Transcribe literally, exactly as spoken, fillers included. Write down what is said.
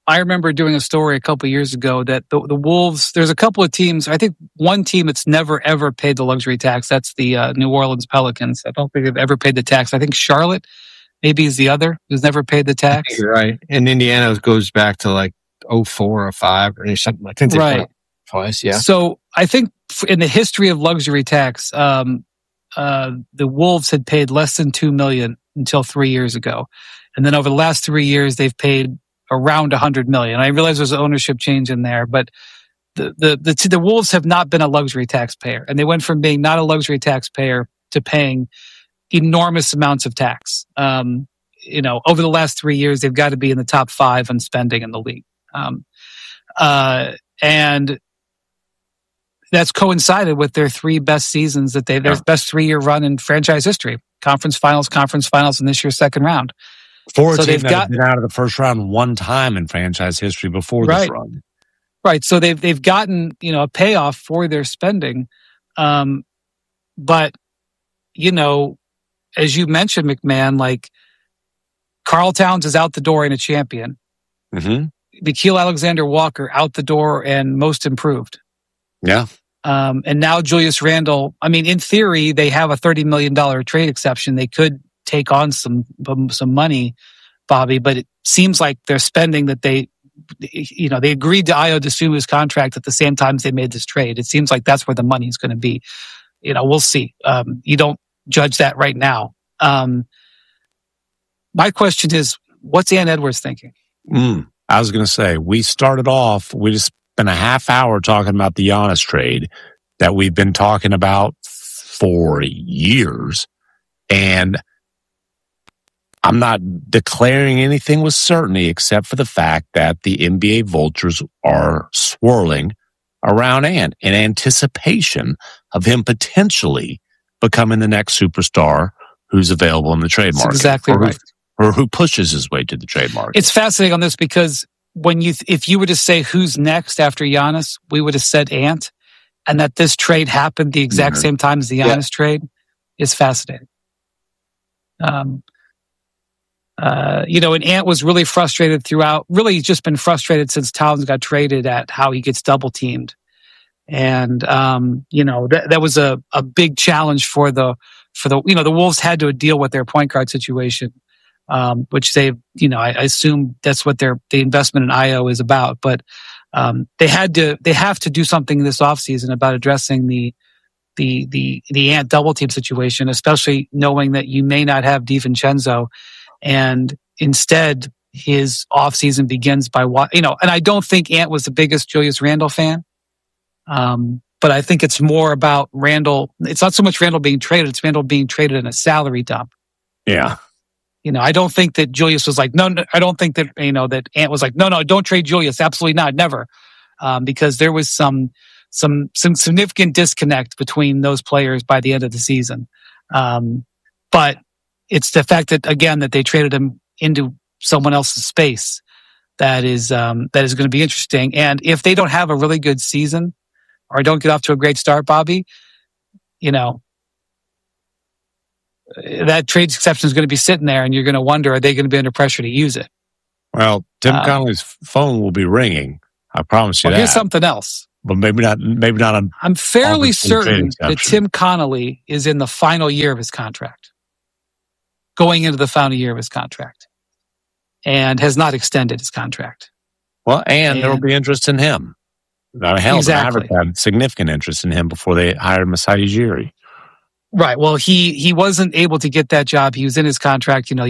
I remember doing a story a couple of years ago that the, the Wolves, there's a couple of teams, I think one team that's never ever paid the luxury tax. That's the uh, New Orleans Pelicans. I don't think they've ever paid the tax. I think Charlotte maybe is the other who's never paid the tax. I think you're right. And Indiana goes back to like oh four or five or something. I think they right. twice, yeah. So I think in the history of luxury tax, um, uh, the Wolves had paid less than two million dollars until three years ago. And then over the last three years, they've paid around one hundred million dollars. I realize there's an ownership change in there, but the, the, the, the Wolves have not been a luxury taxpayer. And they went from being not a luxury taxpayer to paying enormous amounts of tax. Um, you know, over the last three years, they've got to be in the top five on spending in the league. Um, uh, and that's coincided with their three best seasons that they, their yeah. best three-year run in franchise history. Conference finals, conference finals, and this year's second round. Four so teams that got, have been out of the first round one time in franchise history before right, this run. Right. So they've they've gotten, you know, a payoff for their spending. Um, but, you know, as you mentioned, McMahon, like Karl Towns is out the door and a champion. Mm-hmm. Nickeil Alexander-Walker out the door and most improved. Yeah. Um, and now Julius Randle, I mean, in theory, they have a thirty million dollars trade exception. They could take on some some money, Bobby, but it seems like they're spending that they, you know, they agreed to Ayo Dosunmu's contract at the same time as they made this trade. It seems like that's where the money is going to be. You know, we'll see. Um, you don't judge that right now. Um, my question is, what's Ant Edwards thinking? Mm, I was going to say, we started off, we just spent a half hour talking about the Giannis trade that we've been talking about for years. And I'm not declaring anything with certainty except for the fact that the N B A vultures are swirling around Ant in anticipation of him potentially becoming the next superstar who's available in the trade market. That's exactly or right. Who, or who pushes his way to the trade market. It's fascinating on this because when you, if you were to say who's next after Giannis, we would have said Ant, and that this trade happened the exact mm-hmm. same time as the Giannis yeah. trade is fascinating. Um, uh, you know, and Ant was really frustrated throughout. Really, he's just been frustrated since Towns got traded at how he gets double teamed, and um, you know that that was a a big challenge for the for the you know the Wolves had to deal with their point guard situation. Um, which they, you know, I, I assume that's what their the investment in Ayo is about. But um, they had to, they have to do something this offseason about addressing the the the the Ant double team situation, especially knowing that you may not have DiVincenzo, and instead his offseason begins by what you know. And I don't think Ant was the biggest Julius Randle fan, um, but I think it's more about Randle. It's not so much Randle being traded; it's Randle being traded in a salary dump. Yeah. You know, I don't think that Julius was like, no, no, I don't think that, you know, that Ant was like, no, no, don't trade Julius. Absolutely not. Never. Um, because there was some, some, some significant disconnect between those players by the end of the season. Um, but it's the fact that, again, that they traded him into someone else's space that is, um, that is going to be interesting. And if they don't have a really good season or don't get off to a great start, Bobby, you know, that trade exception is going to be sitting there, and you're going to wonder, are they going to be under pressure to use it? Well, Tim um, Connolly's phone will be ringing. I promise you well, that. Here's something else. But maybe not. Maybe not on. I'm fairly certain that Tim Connolly is in the final year of his contract, going into the final year of his contract, and has not extended his contract. Well, and, and there will be interest in him. Now, hell, exactly. the Mavericks had significant interest in him before they hired Masai Ujiri. Right. Well, he he wasn't able to get that job. He was in his contract. You know,